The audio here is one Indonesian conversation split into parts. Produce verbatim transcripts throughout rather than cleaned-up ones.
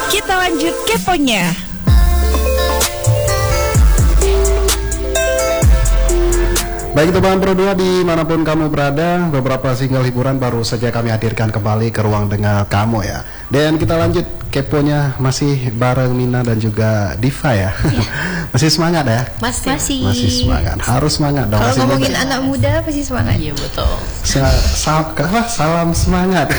Kita lanjut keponya. Baik teman Pro dua dimanapun kamu berada, beberapa single hiburan baru saja kami hadirkan kembali ke ruang dengar kamu ya. Dan kita lanjut keponya masih bareng Mina dan juga Diva ya. Ya. Masih semangat ya? Masih. Masih. Masih semangat. Harus semangat dong. Kalau ngomongin muda. Anak muda pasti semangat. Iya betul. Sa sa apa? Salam semangat.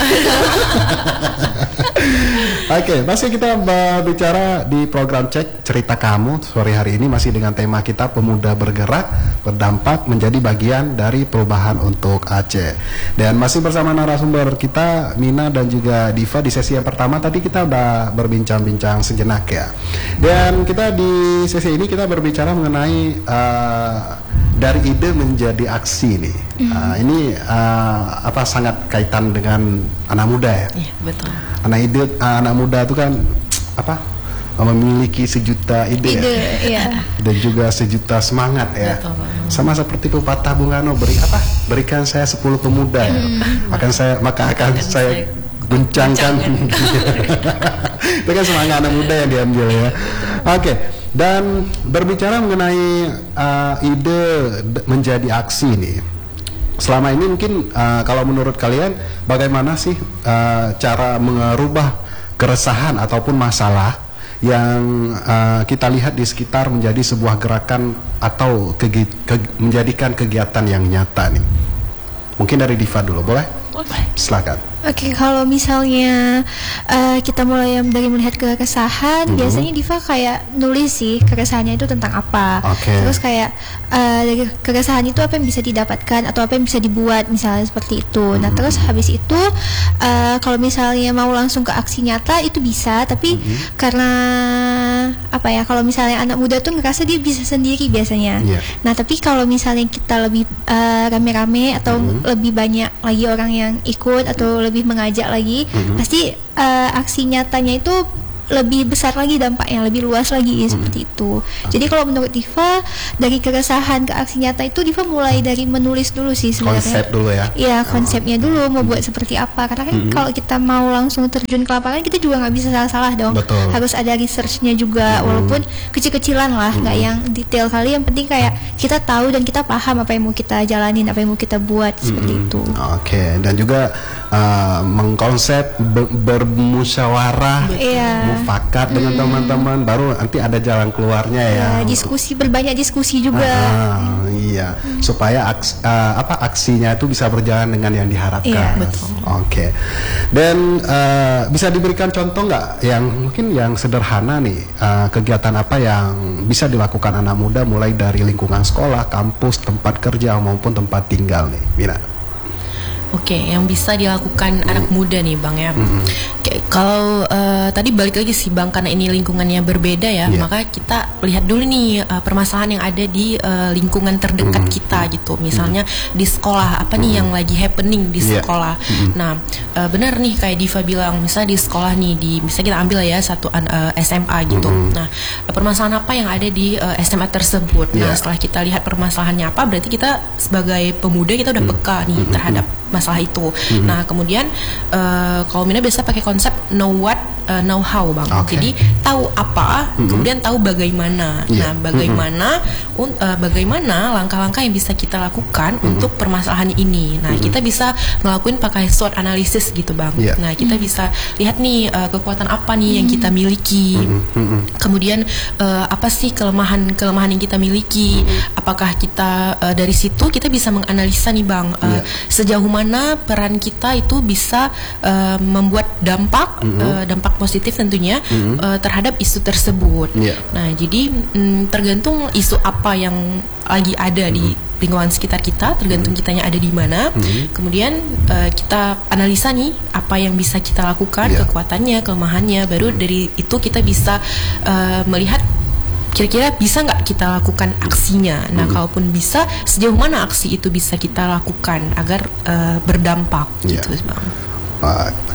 Oke, okay, masih kita berbicara di program Cek Cerita Kamu sore hari ini masih dengan tema kita pemuda bergerak berdampak menjadi bagian dari perubahan untuk Aceh. Dan masih bersama narasumber kita Mina dan juga Diva di sesi yang pertama tadi kita udah berbincang-bincang sejenak ya. Dan kita di sesi ini kita berbicara mengenai uh, dari ide menjadi aksi nih. Mm. Uh, ini uh, apa sangat kaitan dengan anak muda ya. Iya betul. Anak ide, uh, anak muda itu kan apa memiliki sejuta ide, ide ya. Iya. Dan juga sejuta semangat ya. Betul, sama seperti pepatah Bung Karno, beri apa? Berikan saya sepuluh pemuda ya. Mm. Akan saya maka akan Dan saya guncangkan. Itu kan semangat anak muda yang diambil ya. Oke. Okay. Dan berbicara mengenai uh, ide menjadi aksi nih, selama ini mungkin uh, kalau menurut kalian bagaimana sih uh, cara merubah keresahan ataupun masalah yang uh, kita lihat di sekitar menjadi sebuah gerakan atau kegi ke menjadikan kegiatan yang nyata nih? Mungkin dari Diva dulu, boleh? Boleh. Silakan. Oke, okay, kalau misalnya uh, kita mulai dari melihat keresahan, mm-hmm. biasanya Diva kayak nulis sih keresahannya itu tentang apa. Okay. Terus kayak uh, dari keresahan itu apa yang bisa didapatkan atau apa yang bisa dibuat, misalnya seperti itu. Mm-hmm. Nah, terus habis itu uh, kalau misalnya mau langsung ke aksi nyata itu bisa, tapi mm-hmm. karena apa ya? Kalau misalnya anak muda tuh ngerasa dia bisa sendiri biasanya. Yeah. Nah, tapi kalau misalnya kita lebih uh, rame-rame atau mm-hmm. lebih banyak lagi orang yang ikut atau lebih mengajak lagi, mm-hmm. pasti uh, aksi nyatanya itu lebih besar lagi dampaknya, lebih luas lagi hmm. seperti itu. Jadi kalau menurut Diva dari keresahan ke aksi nyata itu Diva mulai dari menulis dulu sih sebenarnya. Konsep dulu ya. Iya, konsepnya dulu mau buat seperti apa. Karena kan hmm. kalau kita mau langsung terjun ke lapangan kita juga nggak bisa salah-salah dong. Betul. Harus ada researchnya juga, hmm. walaupun kecil-kecilan lah, nggak hmm. yang detail kali. Yang penting kayak kita tahu dan kita paham apa yang mau kita jalanin, apa yang mau kita buat hmm. seperti itu. Oke, okay. Dan juga uh, mengkonsep ber bermusyawarah. Iya. Fakat dengan hmm. teman-teman, baru nanti ada jalan keluarnya ya. Ya diskusi, berbanyak diskusi juga. Ah, iya, hmm. supaya aks, uh, apa aksinya itu bisa berjalan dengan yang diharapkan. Iya, betul. Oke. Okay. Dan uh, bisa diberikan contoh nggak yang mungkin yang sederhana nih, uh, kegiatan apa yang bisa dilakukan anak muda mulai dari lingkungan sekolah, kampus, tempat kerja maupun tempat tinggal nih, Mina? Oke, okay, yang bisa dilakukan mm. anak muda nih Bang ya. Mm-hmm. Okay, kalau uh, tadi balik lagi sih Bang, karena ini lingkungannya berbeda ya, yeah. maka kita lihat dulu nih uh, permasalahan yang ada di uh, lingkungan terdekat mm-hmm. kita gitu. Misalnya mm-hmm. di sekolah, apa nih mm-hmm. yang lagi happening di sekolah. Yeah. Mm-hmm. Nah, uh, benar nih kayak Diva bilang, misalnya di sekolah nih, di misalnya kita ambil ya satu uh, S M A gitu. Mm-hmm. Nah, permasalahan apa yang ada di uh, S M A tersebut. Yeah. Nah, setelah kita lihat permasalahannya apa, berarti kita sebagai pemuda kita udah peka nih mm-hmm. terhadap masalah itu. Mm-hmm. Nah, kemudian uh, kalau Mina biasa pakai konsep know what, uh, know how Bang. Okay. Jadi tahu apa, mm-hmm. kemudian tahu bagaimana. Yeah. Nah, bagaimana mm-hmm. un, uh, bagaimana langkah-langkah yang bisa kita lakukan mm-hmm. untuk permasalahan ini. Nah, mm-hmm. kita bisa ngelakuin pakai SWOT analysis gitu Bang. Yeah. Nah, kita mm-hmm. bisa lihat nih uh, kekuatan apa nih mm-hmm. yang kita miliki. Mm-hmm. Kemudian uh, apa sih kelemahan-kelemahan yang kita miliki? Mm-hmm. Apakah kita uh, dari situ kita bisa menganalisa nih Bang, uh, yeah. sejauh mana mana peran kita itu bisa uh, membuat dampak mm-hmm. uh, dampak positif tentunya mm-hmm. uh, terhadap isu tersebut. Yeah. Nah, jadi mm, tergantung isu apa yang lagi ada mm-hmm. di lingkungan sekitar kita, tergantung mm-hmm. kitanya ada di mana. Mm-hmm. Kemudian uh, kita analisa nih apa yang bisa kita lakukan, yeah. kekuatannya, kelemahannya. Baru mm-hmm. dari itu kita bisa uh, melihat kira-kira bisa nggak kita lakukan aksinya. Nah, hmm. kalaupun bisa, sejauh mana aksi itu bisa kita lakukan agar uh, berdampak, yeah. gitu, Bang. Uh,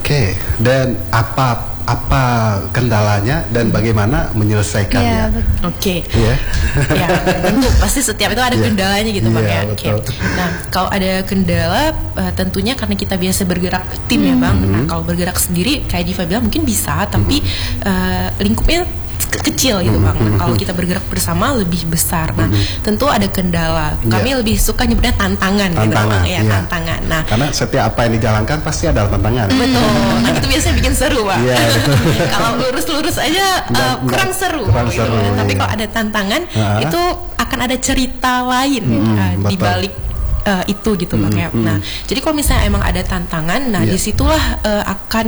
Oke, dan apa apa kendalanya dan bagaimana menyelesaikannya? Ya, Oke. Iya. Ya, tentu pasti setiap itu ada Iya. kendalanya gitu Bang Iya, ya. Oke. betul. Nah, kalau ada kendala uh, tentunya karena kita biasa bergerak tim ya Bang. Nah, kalau bergerak sendiri kayak Diva bilang mungkin bisa, tapi uh, lingkupnya ke- kecil gitu Bang. Nah, kalau kita bergerak bersama lebih besar. Nah, tentu ada kendala. Kami Iya. lebih suka nyebutnya tantangan, gitu Tantangan, Bang. Ya, iya. tantangan. Nah, Karena setiap apa yang dijalankan pasti ada tantangan. betul. Nah, itu biasanya bikin seru, Pak. Iya, betul. Kalau lurus-lurus aja Nggak- uh, kurang nggak- seru. kurang gitu. seru, Tapi iya. kalau ada tantangan, Ah. itu akan ada cerita lain Mm-mm, uh, di betul. balik uh, itu gitu Bang ya. Nah, jadi kalau misalnya emang ada tantangan, nah Iya. disitulah uh, akan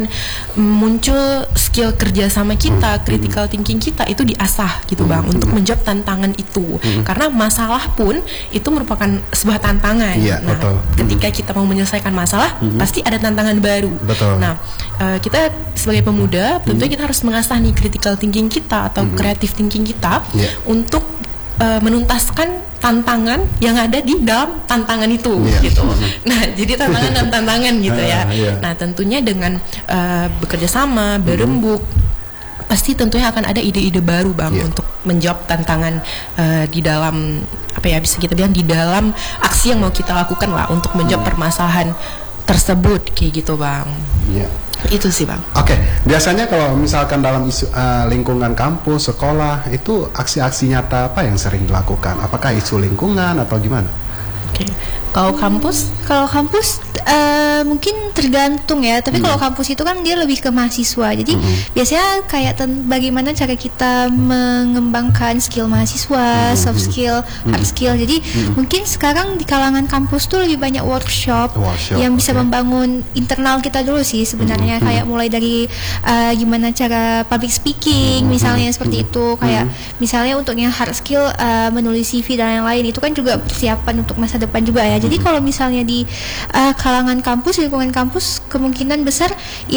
muncul skill kerjasama kita, critical thinking kita itu diasah gitu Bang, untuk menjawab tantangan itu. Karena masalah pun itu merupakan sebuah tantangan. Iya, Nah, betul. ketika kita mau menyelesaikan masalah, pasti ada tantangan baru. Betul. Nah, uh, kita sebagai pemuda, tentunya kita harus mengasah nih critical thinking kita atau creative thinking kita Iya. untuk uh, menuntaskan tantangan yang ada di dalam tantangan itu Iya. gitu. Nah, jadi tantangan dan tantangan gitu ya. Ah, iya. Nah, tentunya dengan uh, bekerja sama, berembuk, pasti tentunya akan ada ide-ide baru Bang Iya. untuk menjawab tantangan uh, di dalam apa ya bisa kita bilang di dalam aksi yang mau kita lakukan lah untuk menjawab permasalahan tersebut kayak gitu Bang. Iya. Itu sih Bang. Oke, biasanya kalau misalkan dalam isu, eh, lingkungan kampus, sekolah, itu aksi-aksi nyata apa yang sering dilakukan? Apakah isu lingkungan atau gimana? Oke. Kalau kampus Kalau kampus eh, mungkin tergantung ya, tapi kalau kampus itu kan dia lebih ke mahasiswa. Jadi biasanya kayak ten- bagaimana cara kita mengembangkan skill mahasiswa, soft skill, hard skill. Jadi mungkin sekarang di kalangan kampus tuh lebih banyak workshop, Workshop, yang bisa oke. membangun internal kita dulu sih sebenarnya, kayak mulai dari eh, gimana cara public speaking misalnya seperti itu, kayak misalnya untuk yang hard skill eh, menulis C V dan yang lain itu kan juga persiapan untuk masa depan juga ya. Jadi kalau misalnya di uh, kalangan kampus, lingkungan kampus, kemungkinan besar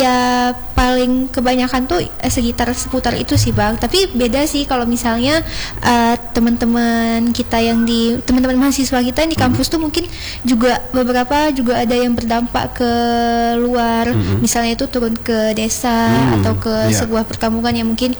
ya paling kebanyakan tuh uh, sekitar seputar itu sih Bang. Tapi beda sih kalau misalnya uh, teman-teman kita yang di teman-teman mahasiswa kita yang di kampus tuh mungkin juga beberapa juga ada yang berdampak ke luar, misalnya itu turun ke desa Mm, atau ke iya. sebuah perkampungan yang mungkin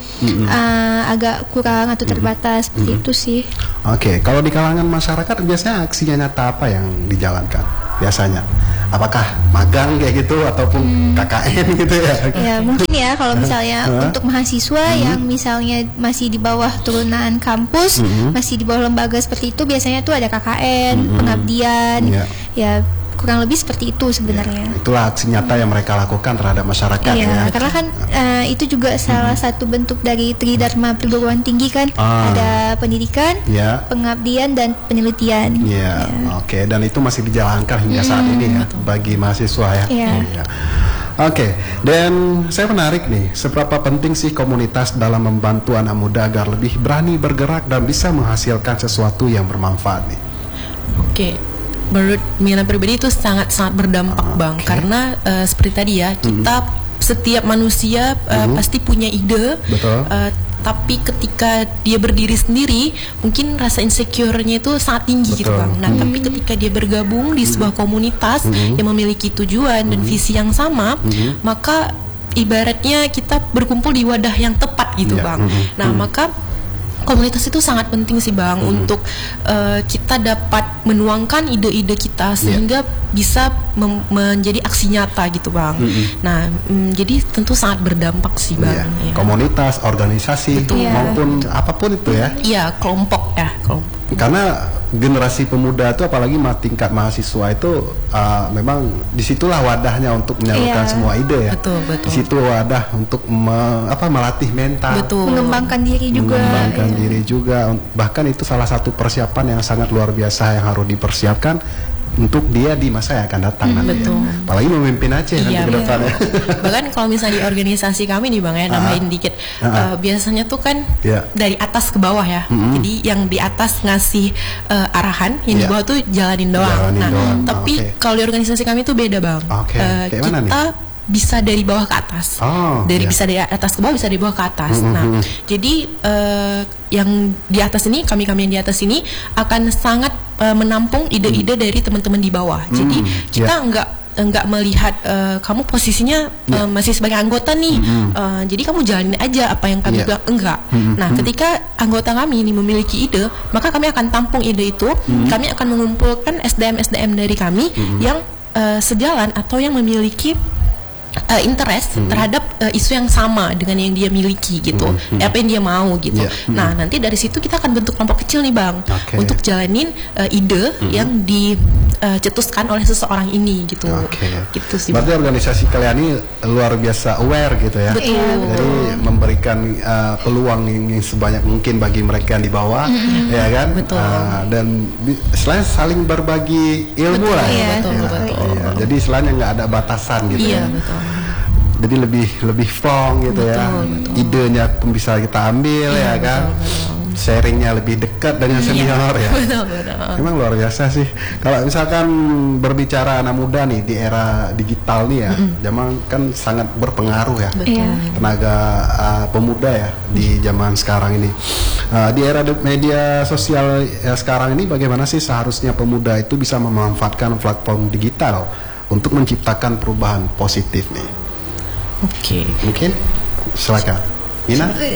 uh, agak kurang atau terbatas seperti itu sih. Oke, kalau di kalangan masyarakat biasanya aksinya nyata apa yang dijalankan biasanya? Apakah magang kayak gitu ataupun K K N gitu ya? Ya mungkin ya kalau misalnya Hah? untuk mahasiswa yang misalnya masih di bawah turunan kampus, masih di bawah lembaga seperti itu, biasanya tuh ada K K N, pengabdian, Iya. ya kurang lebih seperti itu sebenarnya. Itulah aksi nyata yang mereka lakukan terhadap masyarakat ya. Iya, karena kan eh, itu juga salah satu bentuk dari Tridharma perguruan tinggi kan, Ah. ada pendidikan, Ya. pengabdian dan penelitian. Iya, oke. Dan itu masih dijalankan hingga saat ini ya bagi mahasiswa ya. Iya. Iya. Oke, dan saya menarik nih, seberapa penting sih komunitas dalam membantu anak muda agar lebih berani bergerak dan bisa menghasilkan sesuatu yang bermanfaat nih? Oke, menurut Mina pribadi itu sangat-sangat berdampak Bang, Oke. karena eh, seperti tadi ya kita setiap manusia eh, pasti punya ide, Betul. eh, tapi ketika dia berdiri sendiri mungkin rasa insecure-nya itu sangat tinggi gitu Betul. Bang. Nah tapi ketika dia bergabung di sebuah komunitas yang memiliki tujuan dan visi yang sama, maka ibaratnya kita berkumpul di wadah yang tepat gitu Iya. Bang. Nah maka komunitas itu sangat penting sih Bang untuk uh, kita dapat menuangkan ide-ide kita sehingga bisa mem- menjadi aksi nyata gitu Bang. Nah, mm, jadi tentu sangat berdampak sih Bang. Iya. Ya. Komunitas, organisasi Betul. maupun apapun itu ya. Iya, kelompok ya, kelompok. Karena generasi pemuda itu apalagi ma- tingkat mahasiswa itu uh, memang disitulah wadahnya untuk menyalurkan Iya. semua ide ya. Betul, betul. Di situ wadah untuk me- apa melatih mental. Betul. Mengembangkan diri juga. Mengembangkan ya. diri juga. Bahkan itu salah satu persiapan yang sangat luar biasa yang harus dipersiapkan untuk dia di masa yang akan datang nanti. betul. Ya. Apalagi memimpin Aceh nanti Iya, ke betul. depannya. Bahkan kalau misalnya di organisasi kami nih Bang ya, nambahin dikit. Ah. eh, biasanya tuh kan Iya. dari atas ke bawah ya. Jadi yang di atas ngasih eh, arahan, yang di Iya. bawah tuh jalanin doang. Jalanin nah, doang. tapi Oke. kalau di organisasi kami tuh beda Bang. Oke, Eh, kayak mana nih? kita bisa dari bawah ke atas. Oh, dari iya. bisa dari atas ke bawah, bisa dari bawah ke atas. Nah, jadi eh, yang di atas ini, kami-kami yang di atas ini akan sangat eh, menampung ide-ide dari teman-teman di bawah. Jadi kita iya. nggak nggak melihat uh, kamu posisinya uh, masih sebagai anggota nih, mm-hmm. uh, jadi kamu jalanin aja apa yang kami yeah. bilang, enggak. Mm-hmm. Nah, ketika anggota kami ini memiliki ide, maka kami akan tampung ide itu, mm-hmm. kami akan mengumpulkan S D M S D M dari kami mm-hmm. yang uh, sejalan atau yang memiliki Uh, interest hmm. terhadap uh, isu yang sama dengan yang dia miliki gitu, hmm. apa yang dia mau gitu. Yeah. Hmm. Nah, nanti dari situ kita akan bentuk kelompok kecil nih Bang, okay. untuk jalanin uh, ide hmm. yang dicetuskan uh, oleh seseorang ini gitu. Okay. Gitu sih. Berarti bang, organisasi kalian ini luar biasa aware gitu ya. Betul. Jadi memberikan uh, peluang yang sebanyak mungkin bagi mereka yang di bawah, hmm. ya kan? Betul. Uh, dan selain saling berbagi ilmu betul, lah. Iya, ya. betul, Ya, betul. ya. Jadi selainnya nggak ada batasan gitu. Iya, ya. betul. Jadi lebih lebih strong gitu betul, ya. Betul. Idenya pun bisa kita ambil iya, ya kan. Betul, betul. Sharingnya lebih dekat dengan senior iya, ya. Betul, betul. Memang luar biasa sih. Kalau misalkan berbicara anak muda nih di era digital nih ya, mm-hmm. zaman kan sangat berpengaruh ya. Betul. Tenaga uh, pemuda ya di zaman sekarang ini. Uh, di era media sosial ya sekarang ini bagaimana sih seharusnya pemuda itu bisa memanfaatkan platform digital untuk menciptakan perubahan positif nih? Oke. Okay. Mungkin silakan. Nina? Oke.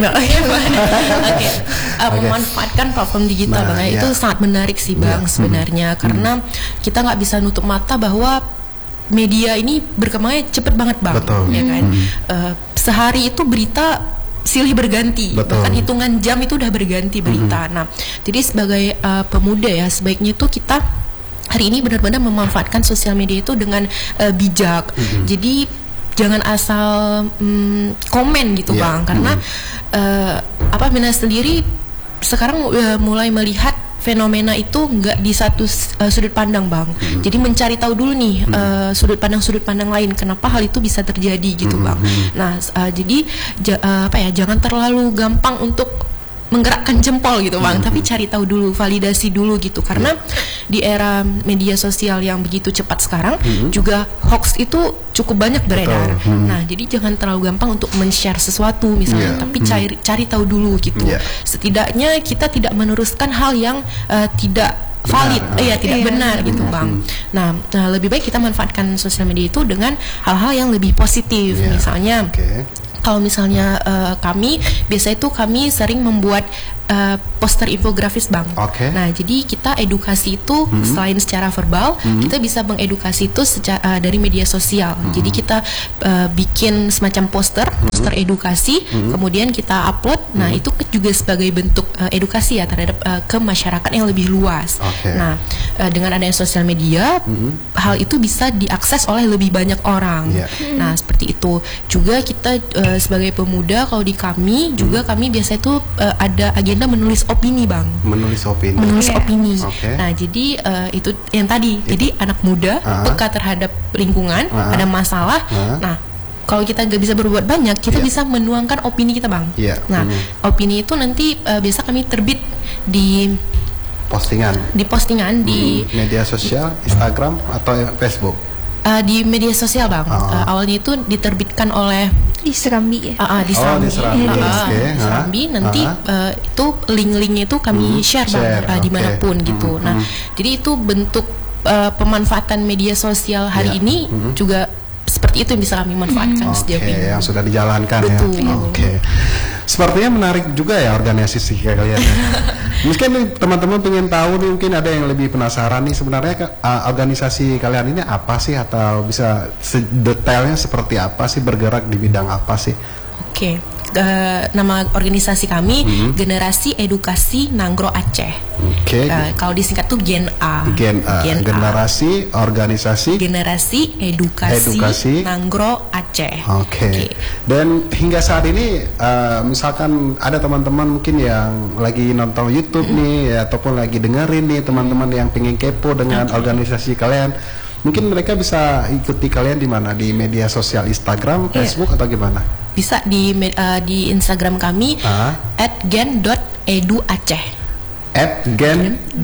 Okay. Uh, okay. Memanfaatkan platform digital nah, Bang, ya. Itu sangat menarik sih Bang ya. sebenarnya hmm. karena hmm. kita nggak bisa nutup mata bahwa media ini berkembangnya cepet banget Bang. Betul. Ya kan? Hmm. Uh, sehari itu berita silih berganti, betul. Bahkan hitungan jam itu udah berganti berita. Hmm. Nah, jadi sebagai uh, pemuda ya sebaiknya itu kita hari ini benar-benar memanfaatkan sosial media itu dengan uh, bijak. Hmm. Jadi jangan asal mm, komen gitu yeah. Bang, karena mm. uh, apa Mina sendiri sekarang uh, mulai melihat fenomena itu nggak di satu uh, sudut pandang Bang, mm. jadi mencari tahu dulu nih mm. uh, sudut pandang sudut pandang lain kenapa hal itu bisa terjadi gitu mm. Bang. Nah uh, jadi ja, uh, apa ya jangan terlalu gampang untuk menggerakkan jempol gitu Bang, mm-hmm. tapi cari tahu dulu, validasi dulu gitu, karena yeah. di era media sosial yang begitu cepat sekarang mm-hmm. juga hoax itu cukup banyak beredar. Mm-hmm. Nah, jadi jangan terlalu gampang untuk men-share sesuatu misalnya, yeah. tapi cari mm-hmm. cari tahu dulu gitu. Yeah. Setidaknya kita tidak meneruskan hal yang uh, tidak valid, benar. Eh, ya tidak iya. benar gitu Bang. Nah, nah, lebih baik kita manfaatkan sosial media itu dengan hal-hal yang lebih positif, yeah. misalnya. Okay. Kalau misalnya uh, kami biasa itu kami sering membuat uh, poster infografis Bang. Okay. Nah, jadi kita edukasi itu hmm. selain secara verbal, hmm. kita bisa mengedukasi itu secara, uh, dari media sosial. Hmm. Jadi kita uh, bikin semacam poster, hmm. poster edukasi, hmm. kemudian kita upload. Hmm. Nah, itu juga sebagai bentuk uh, edukasi ya terhadap uh, ke masyarakat yang lebih luas. Okay. Nah, uh, dengan adanya sosial media, hmm. hal itu bisa diakses oleh lebih banyak orang. Yeah. Hmm. Nah, seperti itu. Juga kita uh, sebagai pemuda kalau di kami hmm. juga kami biasa itu uh, ada agenda menulis opini Bang. Menulis opini. Menulis yeah. opini. Okay. Nah, jadi uh, itu yang tadi. It. Jadi anak muda uh-huh. peka terhadap lingkungan, uh-huh. ada masalah. Uh-huh. Nah, kalau kita nggak bisa berbuat banyak, kita yeah. bisa menuangkan opini kita Bang. Yeah. Nah, hmm. opini itu nanti uh, biasa kami terbit di postingan. Di postingan hmm. di media sosial, Instagram atau Facebook. Uh, di media sosial Bang. Oh. Uh, awalnya itu diterbitkan oleh di Serambi ya. Uh, uh, di Serambi. Oh, di Serambi. Uh, uh, okay. di Serambi. Nanti uh, itu link-linknya itu kami hmm. share Bang, share. Uh, dimanapun okay. gitu. Hmm. Nah, hmm. jadi itu bentuk uh, pemanfaatan media sosial hari yeah. ini hmm. juga seperti itu yang bisa kami manfaatkan hmm. sejauh okay, ini. Yang sudah dijalankan. Betul. Ya. Oke. Okay. Sepertinya menarik juga ya organisasi kayak kalian. Mungkin teman-teman pengen tahu nih, mungkin ada yang lebih penasaran nih sebenarnya uh, organisasi kalian ini apa sih, atau bisa detailnya seperti apa sih, bergerak di bidang apa sih? Oke. Okay. Uh, nama organisasi kami hmm. Generasi Edukasi Nanggro Aceh. Oke. Okay. Uh, kalau disingkat tuh Gen A. Gen A. Gen Generasi A. Organisasi Generasi Edukasi, Edukasi Nanggro Aceh. Oke. Okay. Okay. Dan hingga saat ini, uh, misalkan ada teman-teman mungkin yang lagi nonton YouTube hmm. nih, ya, ataupun lagi dengerin nih teman-teman yang pengen kepo dengan okay. organisasi kalian. Mungkin mereka bisa ikuti kalian di mana? Di media sosial Instagram, yeah. Facebook atau gimana? Bisa di uh, di Instagram kami ah. at gen dot edu aceh. at gen dot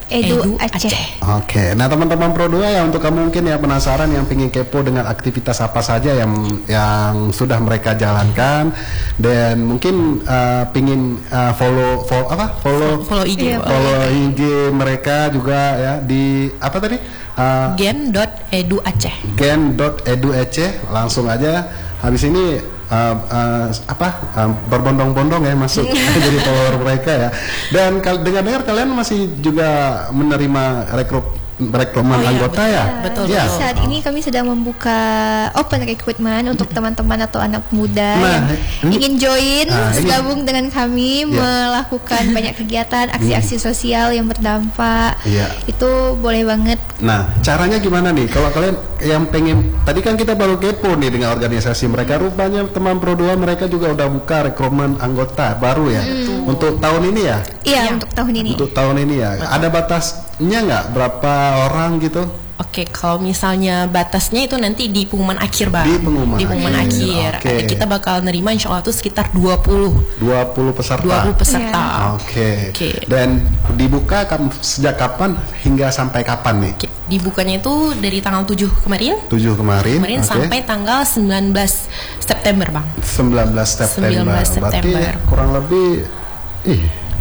edu aceh. Oke, nah teman-teman Pro dua ya, untuk kamu mungkin yang penasaran, yang pingin kepo dengan aktivitas apa saja yang yang sudah mereka jalankan, dan mungkin uh, pingin uh, follow follow apa follow Follow I G. Iya, follow I G mereka juga ya di apa tadi uh, gen dot edu aceh. gen dot edu aceh, langsung aja habis ini Uh, uh, apa uh, berbondong-bondong ya masuk jadi follower mereka ya. Dan kal- dengar-dengar kalian masih juga menerima rekrut rekrutmen Oh, iya, anggota betul. ya. Betul, Ya. betul. Saat ini kami sedang membuka open recruitment untuk teman-teman atau anak muda Nah, yang ini- ingin join, Ah, ini- gabung dengan kami, Ya. melakukan banyak kegiatan, aksi-aksi sosial yang berdampak. Iya. Itu boleh banget. Nah, caranya gimana nih? Kalau kalian yang pengen, tadi kan kita baru kepo nih dengan organisasi mereka, rupanya teman Pro dua mereka juga udah buka rekrutmen anggota baru ya. Untuk tahun ini ya? Iya, Iya. untuk tahun ini. Untuk tahun ini ya. Ada batasnya nggak berapa orang gitu? Oke, kalau misalnya batasnya itu nanti di pengumuman akhir, Bang. Di pengumuman akhir. akhir. Oke. Kita bakal nerima insya Allah tuh sekitar dua puluh dua puluh peserta. dua puluh peserta. Oke. Oke. Dan dibuka kam- sejak kapan hingga sampai kapan nih? Oke, dibukanya itu dari tanggal tujuh kemarin. tujuh kemarin. Kemarin oke. sampai tanggal sembilan belas September, Bang. sembilan belas September. sembilan belas Berarti September. kurang lebih ih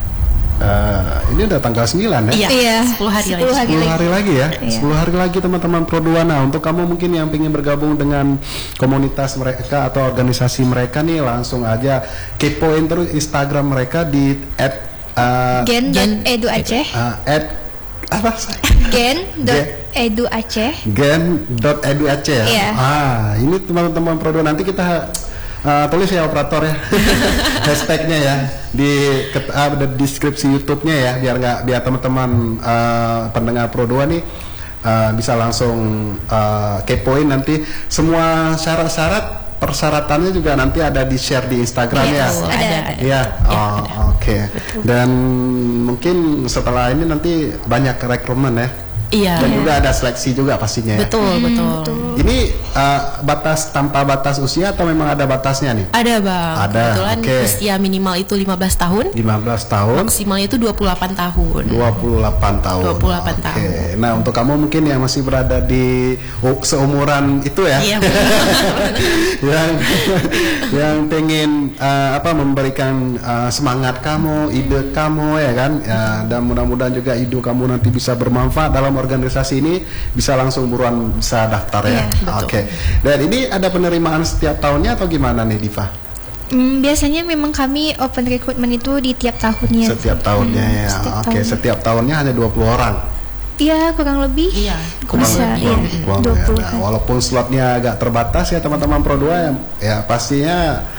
eh, ini udah tanggal sembilan ya? Iya, Iya, sepuluh hari sepuluh lagi. hari. sepuluh hari lagi ya, Iya. sepuluh hari lagi teman-teman Pro dua. Nah, untuk kamu mungkin yang ingin bergabung dengan komunitas mereka atau organisasi mereka nih, langsung aja kepoin terus Instagram mereka di at uh, gen Gen- dot edu aceh. uh, at apa? gen dot edu aceh. gen dot edu aceh ya. Iya. Ah, ini teman-teman Pro dua, nanti kita uh, tulis ya operator ya hashtagnya ya di ket- uh, di deskripsi YouTube-nya ya, biar nggak biar teman-teman uh, pendengar Pro dua nih uh, bisa langsung uh, kepoin nanti semua syarat-syarat persyaratannya juga nanti ada di share di Instagram Iya, ya. betul. Ada. ada, ada. Iya, Ya, oh, ada. oke. Dan mungkin setelah ini nanti banyak rekrutmen ya. Iya. Dan juga ada seleksi juga pastinya ya. Betul, betul. Ini uh, batas tanpa batas usia atau memang ada batasnya nih? Ada, Bang. Ada, Kebetulan oke. usia minimal itu lima belas tahun, lima belas tahun, maksimalnya itu dua puluh delapan tahun. dua puluh delapan tahun. dua puluh delapan Oke. tahun. Nah, untuk kamu mungkin yang masih berada di oh, seumuran itu ya. Iya, betul. yang yang pengen uh, apa memberikan uh, semangat kamu, ide kamu ya kan, ya, dan mudah-mudahan juga ide kamu nanti bisa bermanfaat dalam organisasi ini, bisa langsung buruan bisa daftar ya. Iya, betul. Oke. Dan ini ada penerimaan setiap tahunnya atau gimana nih, Diva? Hmm, biasanya memang kami open recruitment itu di tiap tahunnya. Setiap tahunnya ya. setiap Oke, tahun. setiap tahunnya hanya dua puluh orang. Iya, kurang lebih. Iya, Kurang Bisa, lebih, iya. kurang dua ya. puluh Nah, kan. walaupun slotnya agak terbatas ya teman-teman Pro dua ya, ya pastinya